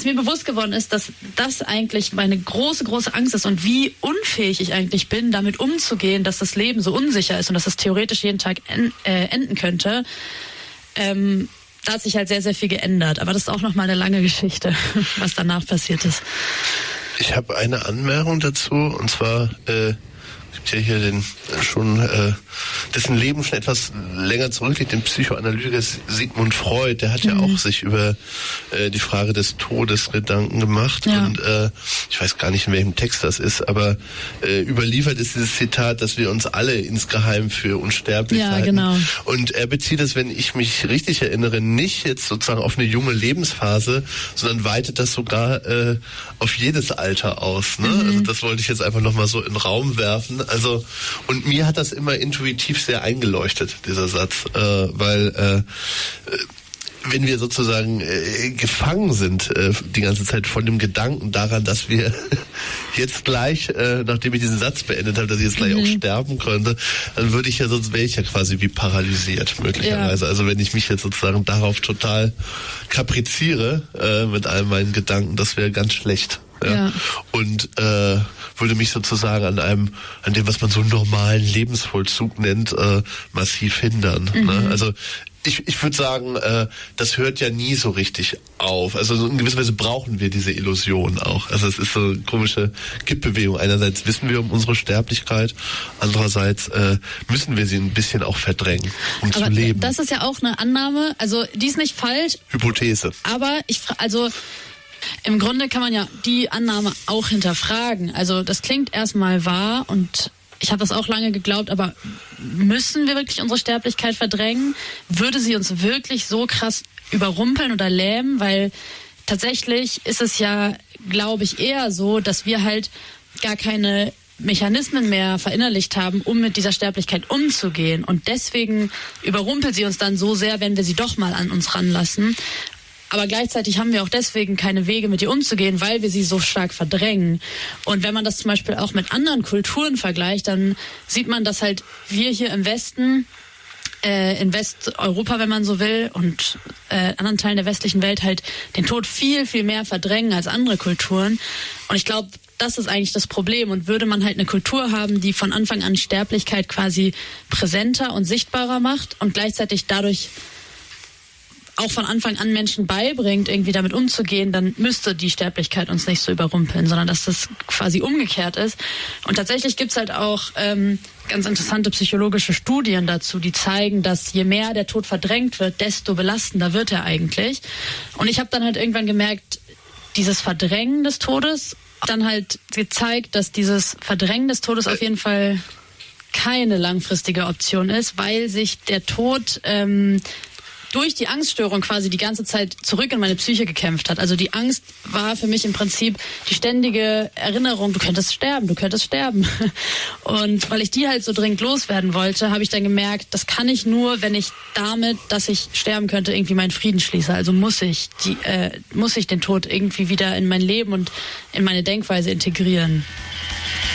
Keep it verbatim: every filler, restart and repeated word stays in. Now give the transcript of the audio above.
mir bewusst geworden ist, dass das eigentlich meine große, große Angst ist und wie unfähig ich eigentlich bin, damit umzugehen, dass das Leben so unsicher ist und dass es theoretisch jeden Tag en- äh, enden könnte. Ähm, da hat sich halt sehr, sehr viel geändert. Aber das ist auch nochmal eine lange Geschichte, was danach passiert ist. Ich habe eine Anmerkung dazu, und zwar äh, gibt ja hier den schon äh, dessen Leben schon etwas länger zurückliegt, den Psychoanalytiker Sigmund Freud. Der hat mhm. ja auch sich über äh, die Frage des Todes Gedanken gemacht. Ja. Und äh, ich weiß gar nicht, in welchem Text das ist, aber äh, überliefert ist dieses Zitat, dass wir uns alle insgeheim für unsterblich ja, halten. Genau. Und er bezieht es, wenn ich mich richtig erinnere, nicht jetzt sozusagen auf eine junge Lebensphase, sondern weitet das sogar äh, auf jedes Alter aus. Ne? Mhm. Also das wollte ich jetzt einfach nochmal so in den Raum werfen. Also, und mir hat das immer intuitiv sehr eingeleuchtet, dieser Satz, äh, weil äh, wenn wir sozusagen äh, gefangen sind äh, die ganze Zeit von dem Gedanken daran, dass wir jetzt gleich, äh, nachdem ich diesen Satz beendet habe, dass ich jetzt gleich mhm. auch sterben könnte, dann würde ich ja, sonst wäre ich ja quasi wie paralysiert möglicherweise. Ja. Also wenn ich mich jetzt sozusagen darauf total kapriziere äh, mit all meinen Gedanken, das wäre ganz schlecht. Ja. ja. Und äh, würde mich sozusagen an einem, an dem, was man so einen normalen Lebensvollzug nennt, äh, massiv hindern. Mhm. Ne? Also ich, ich würde sagen, äh, das hört ja nie so richtig auf. Also so in gewisser Weise brauchen wir diese Illusion auch. Also es ist so eine komische Kippbewegung. Einerseits wissen wir um unsere Sterblichkeit, andererseits äh, müssen wir sie ein bisschen auch verdrängen, um aber zu leben. Das ist ja auch eine Annahme, also die ist nicht falsch. Hypothese. Aber ich, also im Grunde kann man ja die Annahme auch hinterfragen. Also das klingt erstmal wahr und ich habe das auch lange geglaubt, aber müssen wir wirklich unsere Sterblichkeit verdrängen? Würde sie uns wirklich so krass überrumpeln oder lähmen? Weil tatsächlich ist es ja, glaube ich, eher so, dass wir halt gar keine Mechanismen mehr verinnerlicht haben, um mit dieser Sterblichkeit umzugehen. Und deswegen überrumpelt sie uns dann so sehr, wenn wir sie doch mal an uns ranlassen. Aber gleichzeitig haben wir auch deswegen keine Wege, mit ihr umzugehen, weil wir sie so stark verdrängen. Und wenn man das zum Beispiel auch mit anderen Kulturen vergleicht, dann sieht man, dass halt wir hier im Westen, äh, in Westeuropa, wenn man so will, und äh, anderen Teilen der westlichen Welt halt den Tod viel, viel mehr verdrängen als andere Kulturen. Und ich glaube, das ist eigentlich das Problem. Und würde man halt eine Kultur haben, die von Anfang an Sterblichkeit quasi präsenter und sichtbarer macht und gleichzeitig dadurch auch von Anfang an Menschen beibringt, irgendwie damit umzugehen, dann müsste die Sterblichkeit uns nicht so überrumpeln, sondern dass das quasi umgekehrt ist. Und tatsächlich gibt's halt auch ähm, ganz interessante psychologische Studien dazu, die zeigen, dass je mehr der Tod verdrängt wird, desto belastender wird er eigentlich. Und ich habe dann halt irgendwann gemerkt, dieses Verdrängen des Todes dann halt gezeigt, dass dieses Verdrängen des Todes auf jeden Fall keine langfristige Option ist, weil sich der Tod ähm, durch die Angststörung quasi die ganze Zeit zurück in meine Psyche gekämpft hat. Also die Angst war für mich im Prinzip die ständige Erinnerung, du könntest sterben, du könntest sterben. Und weil ich die halt so dringend loswerden wollte, habe ich dann gemerkt, das kann ich nur, wenn ich damit, dass ich sterben könnte, irgendwie meinen Frieden schließe. Also muss ich die, äh, muss ich den Tod irgendwie wieder in mein Leben und in meine Denkweise integrieren.